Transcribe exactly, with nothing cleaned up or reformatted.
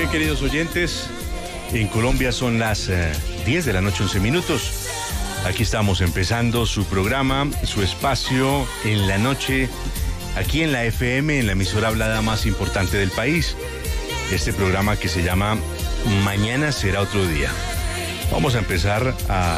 bien, queridos oyentes, en Colombia son las eh, diez de la noche, once minutos. Aquí estamos empezando su programa, su espacio en la noche, aquí en la F M, en la emisora hablada más importante del país. Este programa que se llama Mañana será otro día. Vamos a empezar a